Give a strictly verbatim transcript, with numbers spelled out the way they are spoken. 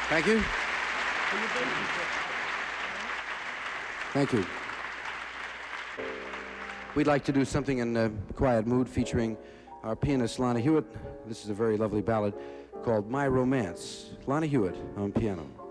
Thank you. Thank you. We'd like to do something in a quiet mood featuring our pianist Lonnie Hewitt. This is a very lovely ballad called My Romance. Lonnie Hewitt on piano.